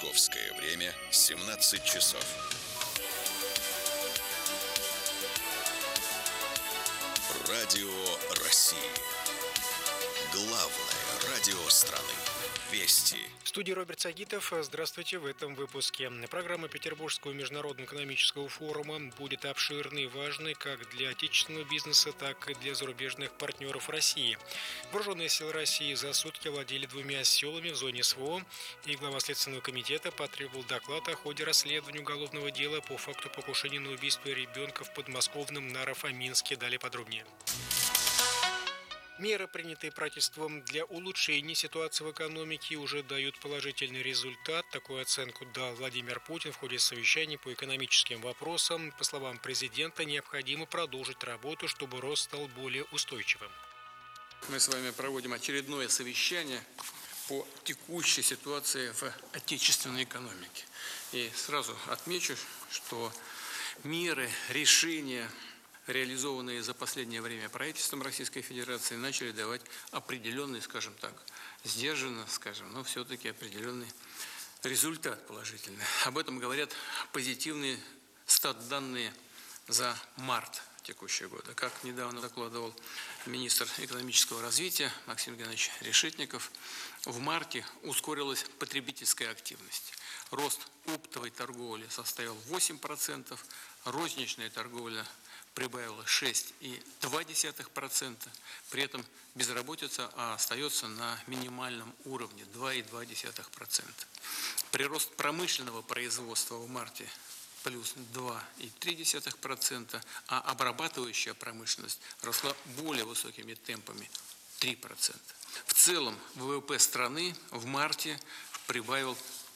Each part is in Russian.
Московское время 17 часов. Радио России. Главное радио страны. Вести. В студии Роберт Сагитов. Здравствуйте. В этом выпуске. Программа Петербургского международного экономического форума будет обширной и важной как для отечественного бизнеса, так и для зарубежных партнеров России. Вооруженные силы России за сутки владели 2 селами в зоне СВО, и глава Следственного комитета потребовал доклад о ходе расследования уголовного дела по факту покушения на убийство ребенка в подмосковном Наро-Фоминске. Далее подробнее. Меры, принятые правительством для улучшения ситуации в экономике, уже дают положительный результат. Такую оценку дал Владимир Путин в ходе совещания по экономическим вопросам. По словам президента, необходимо продолжить работу, чтобы рост стал более устойчивым. Мы с вами проводим очередное совещание по текущей ситуации в отечественной экономике. И сразу отмечу, что меры, решения, реализованные за последнее время правительством Российской Федерации, начали давать определенный, скажем так, сдержанно, но все-таки определенный результат положительный. Об этом говорят позитивные стат-данные за март текущего года. Как недавно докладывал министр экономического развития Максим Геннадьевич Решетников, в марте ускорилась потребительская активность. Рост оптовой торговли составил 8%, розничная торговля прибавила 6,2%, при этом безработица остается на минимальном уровне 2,2%. Прирост промышленного производства в марте плюс 2,3%, а обрабатывающая промышленность росла более высокими темпами 3%. В целом ВВП страны в марте прибавил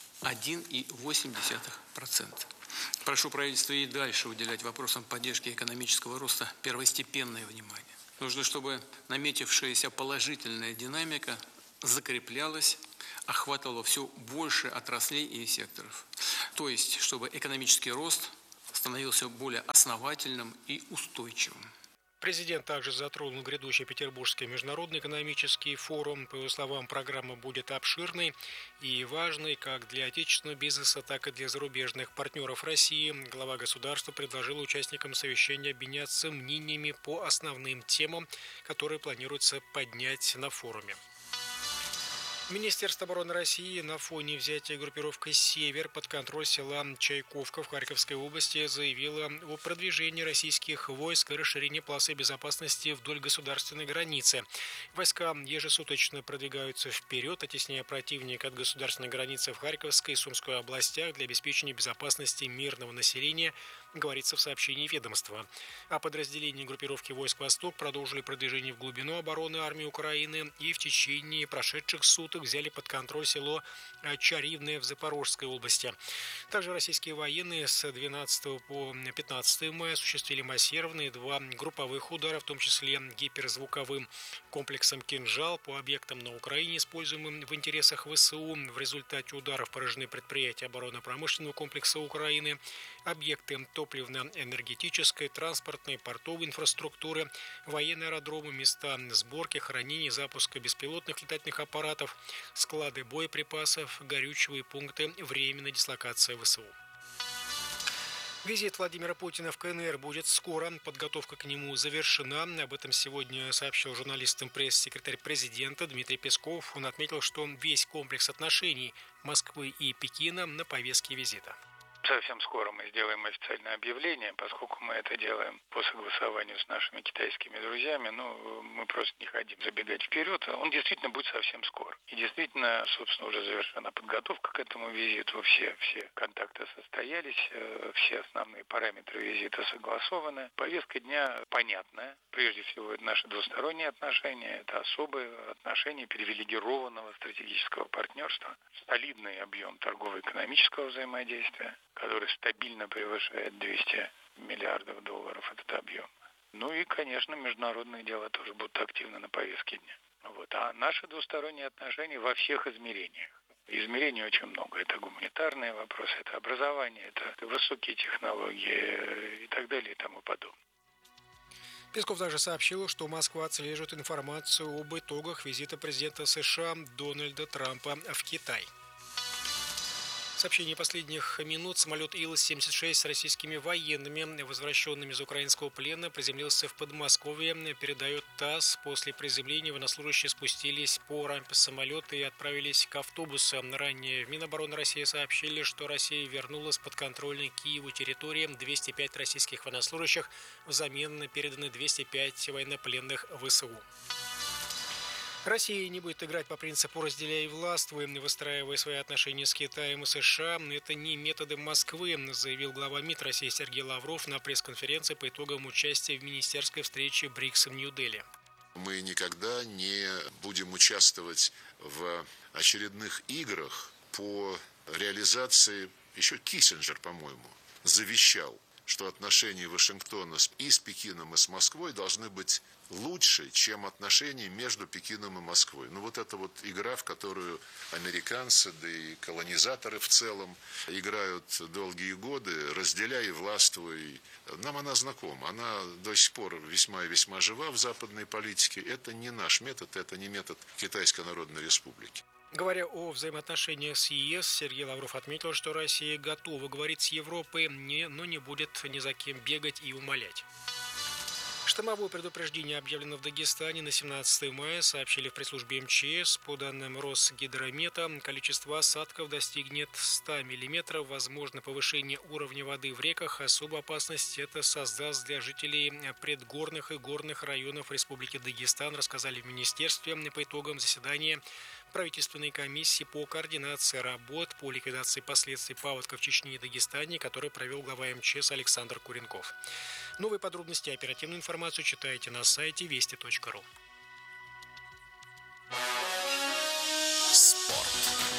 1,8%. Прошу правительство и дальше уделять вопросам поддержки экономического роста первостепенное внимание. Нужно, чтобы наметившаяся положительная динамика закреплялась, охватывала все больше отраслей и секторов. То есть, чтобы экономический рост становился более основательным и устойчивым. Президент также затронул грядущий Петербургский международный экономический форум. По его словам, программа будет обширной и важной как для отечественного бизнеса, так и для зарубежных партнеров России. Глава государства предложил участникам совещания обменяться мнениями по основным темам, которые планируется поднять на форуме. Министерство обороны России на фоне взятия группировкой «Север» под контроль села Чайковка в Харьковской области заявило о продвижении российских войск и расширении полосы безопасности вдоль государственной границы. Войска ежесуточно продвигаются вперед, оттесняя противника от государственной границы в Харьковской и Сумской областях для обеспечения безопасности мирного населения, говорится в сообщении ведомства. А подразделения группировки войск «Восток» продолжили продвижение в глубину обороны армии Украины и в течение прошедших суток взяли под контроль село Чаривное в Запорожской области. Также российские военные с 12 по 15 мая осуществили массированные 2 групповых удара, в том числе гиперзвуковым комплексом «Кинжал» по объектам на Украине, используемым в интересах ВСУ. В результате ударов поражены предприятия оборонно-промышленного комплекса Украины, объекты топливно-энергетической, транспортной, портовой инфраструктуры, военные аэродромы, места сборки, хранения, запуска беспилотных летательных аппаратов, склады боеприпасов, горючего и пункты временной дислокации ВСУ. Визит Владимира Путина в КНР будет скоро. Подготовка к нему завершена. Об этом сегодня сообщил журналистам пресс-секретарь президента Дмитрий Песков. Он отметил, что весь комплекс отношений Москвы и Пекина на повестке визита. Совсем скоро мы сделаем официальное объявление, поскольку мы это делаем по согласованию с нашими китайскими друзьями, мы просто не хотим забегать вперед, он действительно будет совсем скоро. И действительно, собственно, уже завершена подготовка к этому визиту, все контакты состоялись, все основные параметры визита согласованы. Повестка дня понятная. Прежде всего, это наши двусторонние отношения, это особые отношения привилегированного стратегического партнерства, солидный объем торгово-экономического взаимодействия, который стабильно превышает 200 миллиардов долларов, этот объем. И, конечно, международные дела тоже будут активно на повестке дня. А наши двусторонние отношения во всех измерениях. Измерений очень много. Это гуманитарные вопросы, это образование, это высокие технологии и так далее и тому подобное. Песков также сообщил, что Москва отслеживает информацию об итогах визита президента США Дональда Трампа в Китай. Сообщение последних минут. Самолет Ил-76 с российскими военными, возвращенными из украинского плена, приземлился в Подмосковье. Передает ТАСС. После приземления военнослужащие спустились по рампе самолета и отправились к автобусу. Ранее в Минобороны России сообщили, что Россия вернула с подконтрольной Киеву территории 205 российских военнослужащих. Взамен переданы 205 военнопленных ВСУ. Россия не будет играть по принципу «разделяй и властвуй», выстраивая свои отношения с Китаем и США. Это не методы Москвы, заявил глава МИД России Сергей Лавров на пресс-конференции по итогам участия в министерской встрече БРИКС в Нью-Дели. Мы никогда не будем участвовать в очередных играх по реализации. Еще Киссинджер, по-моему, завещал, что отношения Вашингтона и с Пекином, и с Москвой должны быть лучше, чем отношения между Пекином и Москвой. Ну вот эта вот игра, в которую американцы, да и колонизаторы в целом играют долгие годы, разделяй и властвуй. Нам она знакома, она до сих пор весьма и весьма жива в западной политике. Это не наш метод, это не метод Китайской Народной Республики. Говоря о взаимоотношениях с ЕС, Сергей Лавров отметил, что Россия готова говорить с Европой, но не будет ни за кем бегать и умолять. Штормовое предупреждение объявлено в Дагестане на 17 мая, сообщили в пресс-службе МЧС. По данным Росгидромета, количество осадков достигнет 100 мм. Возможно повышение уровня воды в реках. Особую опасность это создаст для жителей предгорных и горных районов Республики Дагестан, рассказали в министерстве по итогам заседания правительственной комиссии по координации работ по ликвидации последствий паводка в Чечне и Дагестане, который провел глава МЧС Александр Куренков. Новые подробности и оперативную информацию читайте на сайте вести.ру. Спорт.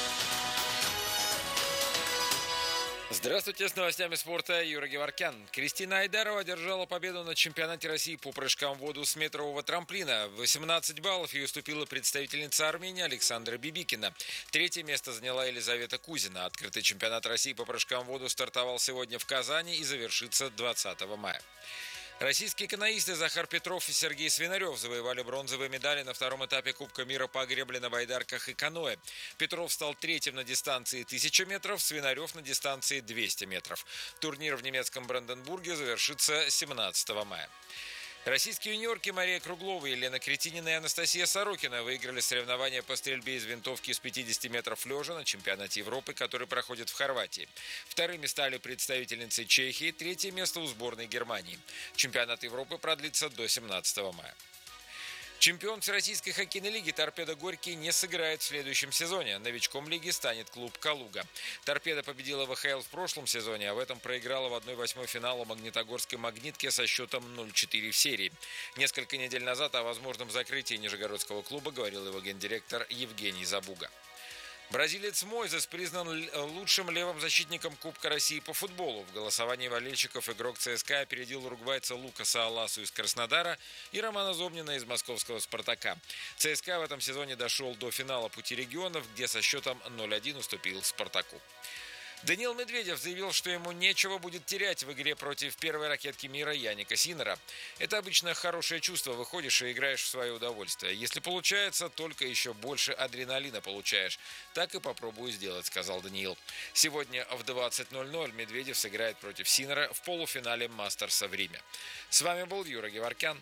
Здравствуйте, с новостями спорта Юра Геворкян. Кристина Айдарова одержала победу на чемпионате России по прыжкам в воду с метрового трамплина. 18 баллов ей уступила представительница Армении Александра Бибикина. Третье место заняла Елизавета Кузина. Открытый чемпионат России по прыжкам в воду стартовал сегодня в Казани и завершится 20 мая. Российские каноисты Захар Петров и Сергей Свинарев завоевали бронзовые медали на втором этапе Кубка мира по гребле на байдарках и каноэ. Петров стал третьим на дистанции 1000 метров, Свинарев на дистанции 200 метров. Турнир в немецком Бранденбурге завершится 17 мая. Российские юниорки Мария Круглова, Елена Кретинина и Анастасия Сорокина выиграли соревнования по стрельбе из винтовки с 50 метров лежа на чемпионате Европы, который проходит в Хорватии. Вторыми стали представительницы Чехии, третье место у сборной Германии. Чемпионат Европы продлится до 17 мая. Чемпион Всероссийской хоккейной лиги «Торпедо Горький» не сыграет в следующем сезоне. Новичком лиги станет клуб «Калуга». «Торпедо» победила ВХЛ в прошлом сезоне, а в этом проиграла в 1/8 финала магнитогорской «Магнитке» со счетом 0-4 в серии. Несколько недель назад о возможном закрытии нижегородского клуба говорил его гендиректор Евгений Забуга. Бразилец Мойзес признан лучшим левым защитником Кубка России по футболу. В голосовании болельщиков игрок ЦСКА опередил уругвайца Лукаса Аласу из Краснодара и Романа Зобнина из московского «Спартака». ЦСКА в этом сезоне дошел до финала Пути регионов, где со счетом 0-1 уступил «Спартаку». Даниил Медведев заявил, что ему нечего будет терять в игре против первой ракетки мира Яника Синнера. Это обычно хорошее чувство, выходишь и играешь в свое удовольствие. Если получается, только еще больше адреналина получаешь. Так и попробую сделать, сказал Даниил. Сегодня в 20:00 Медведев сыграет против Синнера в полуфинале Мастерса в Риме. С вами был Юра Геворкян.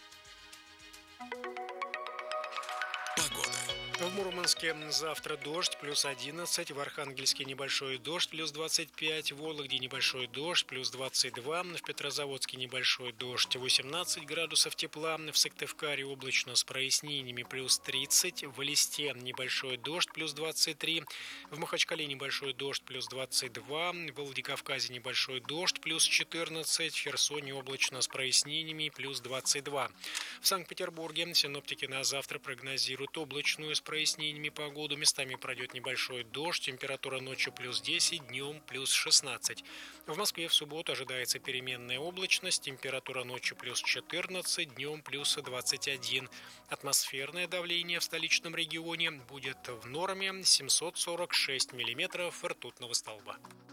В Мурманске завтра дождь, плюс 11, в Архангельске небольшой дождь, плюс 25, в Вологде небольшой дождь, плюс 22, в Петрозаводске небольшой дождь, 18 градусов тепла, в Сыктывкаре облачно с прояснениями, плюс 30, в Элисте небольшой дождь, плюс 23, в Махачкале небольшой дождь, плюс 22, в Владикавказе небольшой дождь, плюс 14, в Херсоне облачно с прояснениями, плюс 22. В Санкт-Петербурге синоптики на завтра прогнозируют облачную с прояснениями погоду. Местами пройдет небольшой дождь. Температура ночью плюс 10, днем плюс 16. В Москве в субботу ожидается переменная облачность. Температура ночью плюс 14, днем плюс 21. Атмосферное давление в столичном регионе будет в норме 746 миллиметров ртутного столба.